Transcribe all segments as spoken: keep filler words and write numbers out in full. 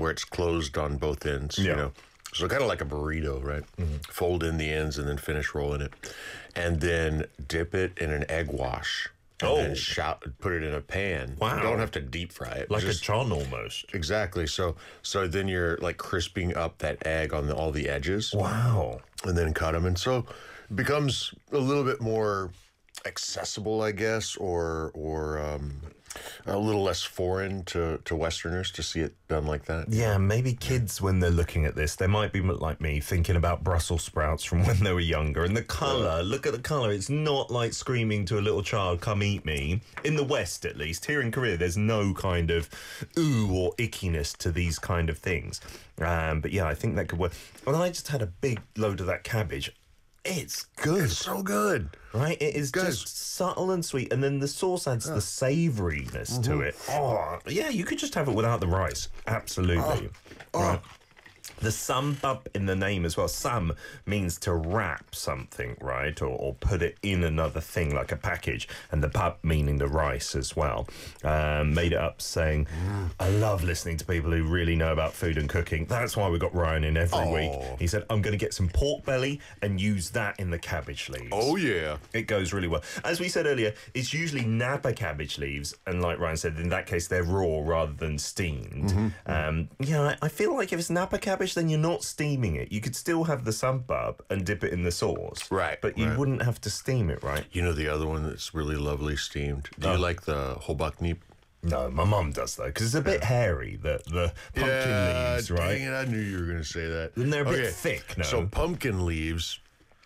where it's closed on both ends, Yeah. you know. So kind of like a burrito, right? Mm-hmm. Fold in the ends and then finish rolling it. And then dip it in an egg wash. And Oh. then shout, put it in a pan. Wow. You don't have to deep fry it. Like Just, a chon almost. exactly. So so then you're like crisping up that egg on the, all the edges. Wow. And then cut them. And so it becomes a little bit more accessible, I guess, or or um, a little less foreign to, to Westerners to see it done like that. Yeah, maybe kids, when they're looking at this, they might be like me, thinking about Brussels sprouts from when they were younger. And the colour, look at the colour. It's not like screaming to a little child, come eat me. In the West, at least. Here in Korea, there's no kind of ooh or ickiness to these kind of things. Um, but yeah, I think that could work. Well, I just had a big load of that cabbage. It's good. It's so good. Right? It is Guys. just subtle and sweet. And then the sauce adds the savouriness to it. Oh, yeah, you could just have it without the rice. Absolutely. Right. The sambap in the name as well. Sam means to wrap something, right? Or, or put it in another thing like a package. And the bap meaning the rice as well. Um, made it up saying, I love listening to people who really know about food and cooking. That's why we got Ryan in every Oh. week. He said, I'm going to get some pork belly and use that in the cabbage leaves. Oh, yeah. It goes really well. As we said earlier, it's usually Napa cabbage leaves, and like Ryan said, in that case, they're raw rather than steamed. Mm-hmm. Um, yeah, I, I feel like if it's Napa cabbage, then you're not steaming it. You could still have the sambab and dip it in the sauce. Right, But you right. wouldn't have to steam it, right? You know the other one that's really lovely steamed? Do Oh. you like the hobaknip? No, my mum does, though, because it's a bit hairy, the, the pumpkin yeah, leaves, right? Dang it, I knew you were going to say that. And they're a bit thick, no? So pumpkin leaves,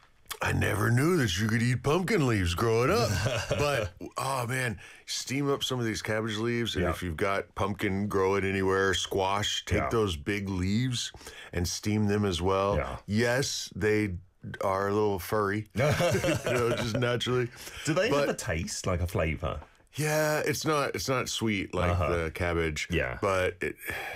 I never knew that you could eat pumpkin leaves growing up. But, oh, man, steam up some of these cabbage leaves. And Yeah. if you've got pumpkin growing anywhere, squash, take Yeah. those big leaves and steam them as well. Yeah. Yes, they are a little furry, you know, just naturally. Do they But- have a taste, like a flavour? Yeah, it's not it's not sweet like Uh-huh. the cabbage. Yeah. But it,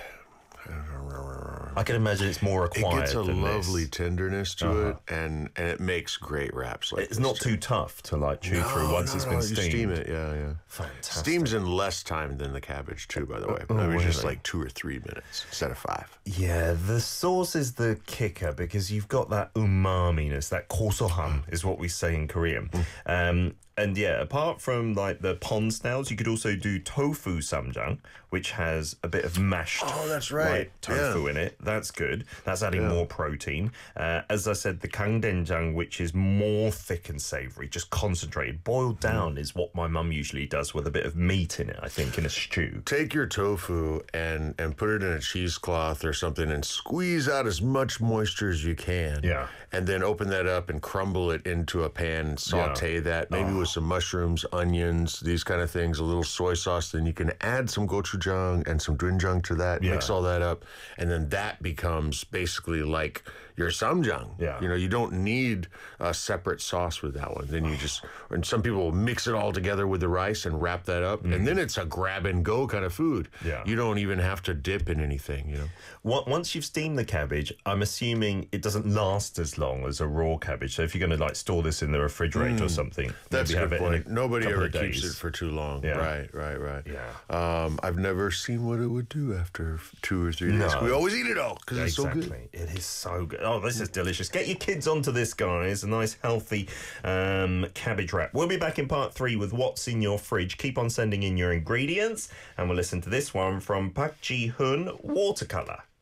I can imagine it's more it acquired gets a than lovely this. tenderness to Uh-huh. it, and and it makes great wraps. Like It's this not too. too tough to like chew through No, once no, it's no, been you steamed. steam it, yeah, yeah. Fantastic. Steams in less time than the cabbage too, by the way. Oh, I mean, just really? like two or three minutes instead of five. Yeah, the sauce is the kicker because you've got that umami-ness, that kosoham is what we say in Korean. Um, and yeah, apart from like the pond snails, you could also do tofu samjang, which has a bit of mashed Oh, that's right. like, tofu Yeah. in it. That's good. That's adding Yeah. more protein. Uh, as I said, the kangdoenjang, which is more thick and savoury, just concentrated. Boiled down is what my mum usually does with a bit of meat in it, I think, in a stew. Take your tofu and and put it in a cheesecloth or something and squeeze out as much moisture as you can. Yeah. And then open that up and crumble it into a pan and saute that, maybe with some mushrooms, onions, these kind of things, a little soy sauce. Then you can add some gochujang and some doenjang to that, Yeah. mix all that up, and then that becomes basically like your samjang. Yeah. You know, you don't need a separate sauce with that one. Then you just, and some people will mix it all together with the rice and wrap that up, and then it's a grab and go kind of food. Yeah. You don't even have to dip in anything, you know. What, once you've steamed the cabbage, I'm assuming it doesn't last as long as a raw cabbage. So if you're going to like store this in the refrigerator or something, That's maybe a have good it in point. Nobody couple ever of keeps days. it for too long. Yeah. Right, right, right. Yeah. Um, I've never seen what it would do after f- two or three days. No. We always eat it all because it's so good. Exactly. It is so good. Oh, this is delicious. Get your kids onto this, guys. A nice, healthy um, cabbage wrap. We'll be back in part three with what's in your fridge. Keep on sending in your ingredients, and we'll listen to this one from Park Ji-hoon, Watercolor.